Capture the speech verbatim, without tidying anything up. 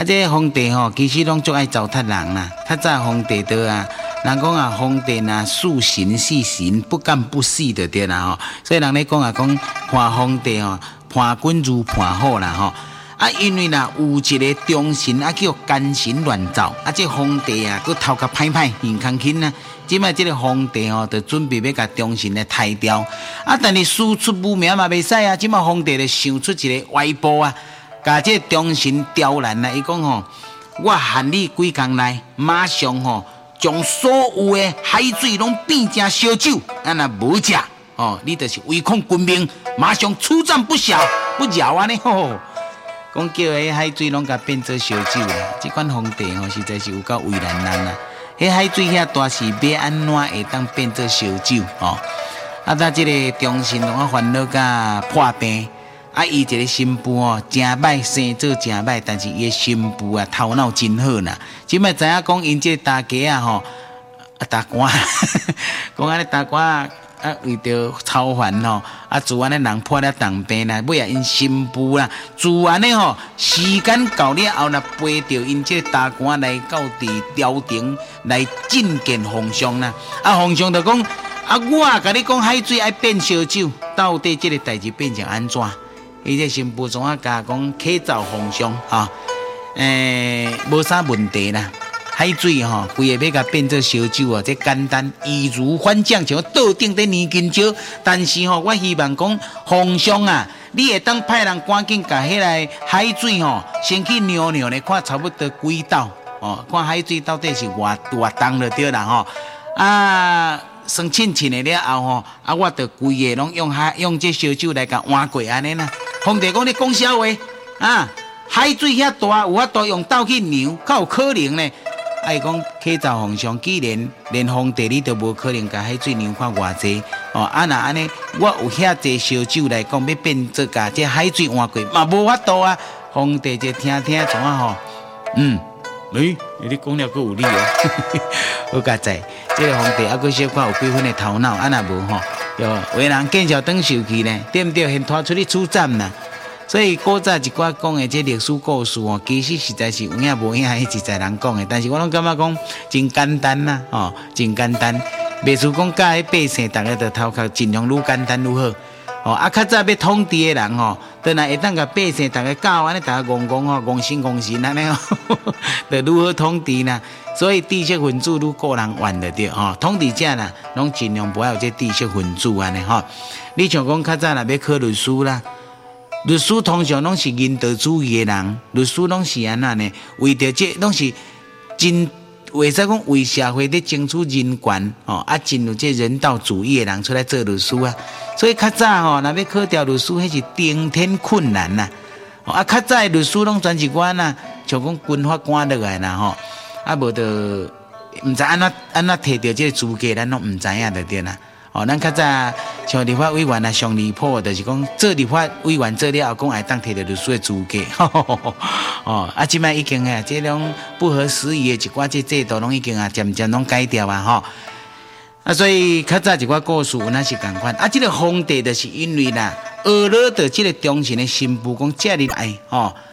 啊，这个皇帝吼，其实拢足爱糟蹋人啦。较早皇帝的啊，人讲啊，皇帝啊，素行细行，不干不细的对啦吼。所以人咧讲啊，讲判皇帝吼，判君如判虎啦吼。啊，因为啦有一个忠臣啊，叫奸臣乱造，啊，这皇帝啊，佮头壳歹歹，硬康轻啊。即摆即个皇帝吼，就准备要甲忠臣来抬掉，啊，但是师出无名嘛袂使啊。即摆皇帝就想出一个歪步啊。甲这忠臣刁难啦，伊讲吼，我限你几工内，马上吼将所有的海水拢变成烧酒，啊若无食哦，你就是违抗军命，马上处斩不孝不饶安尼吼。讲叫迄海水拢甲变做烧酒啦，即款皇帝吼实在是有够为难人啦。迄海水遐大是要安怎会当变做烧酒吼？啊，咱即个忠臣拢啊烦恼甲破病。啊，伊一个新妇哦，真歹，生做真歹，但是伊个新妇啊，头脑真好呐。即摆知影讲因这个大家啊吼，啊大官，讲安尼大官啊，为着操烦吼，啊自安尼人破了重病啦，尾啊因新妇啦，自安尼吼，时间到了后，若陪着因这个大官来到伫朝廷来觐见皇上啦。啊，皇上就讲，啊我甲你讲海水爱变烧酒，到底这个代志变成安怎？伊这新妇总啊甲讲启奏皇上哈，诶、欸，无啥问题啦。海水吼，规个要甲变做烧酒哦，这简单易如反掌，像倒顶在泥金蕉。但是吼，我希望讲皇上啊，你会当派人赶紧甲迄个海水吼，先去尿尿咧，看差不多几道哦，看海水到底是偌偌重就对啦吼啊。算清清的了后吼，啊，我着规个拢用海用这烧酒来甲换过安尼啦。皇帝讲你讲啥话啊？海水遐大，有法度用刀去量，较有可能呢？啊，伊讲启奏皇上，既然连皇帝你都无可能甲海水量看偌济哦，啊那安尼，我有遐济烧酒来讲要变做甲这海水换过，嘛无法度啊。皇帝就听听怎啊吼，嗯。诶、欸，你讲了佫有理哦，好佳哉！这个皇帝还佫小可有几分的头脑，啊若无吼，哟，为人见笑转受气呢，对不对？先拖出去处斩啦。所以古早一寡讲的这历史故事哦，其实实在是有影无影，迄实在人讲的。但是我拢感觉讲真简单啦，哦，真简单。袂输讲教迄百姓，大家着头壳尽量愈简单愈好。哦，啊，较早要统治的人吼，当然会当甲百姓大家教安尼，大家戆戆吼，戆神戆神安尼吼，就如何统治啦。所以知识分子愈个人怨着对吼，统治者啦，拢尽量不要有这知识分子安尼吼。你像讲较早若要考律师啦，律师通常拢是人道主义的人，律师拢是安那呢？为着这拢是真。为啥讲为社会咧争取人权哦？啊，真有这人道主义的人出来做律师啊！所以较早吼，若要考调律师，迄是顶天困难呐、啊！啊，较早的律师拢全是官呐，像讲军法官落来啦吼，啊，无就毋知安怎安怎摕到这个资格，咱拢毋知影就对啦。哦，咱较早像立法委员啊，上离谱，就是讲做立法委员做了后，讲会当摕到律师的资格。呵呵呵哦，啊，即摆已经啊，这种不合时宜的一寡这制度，拢已经啊，渐渐拢改掉啊，吼。啊，所以较早一寡故事，那是共款。啊，这个皇帝就是因为啦，学了的这个忠臣的新妇讲，这里来，吼。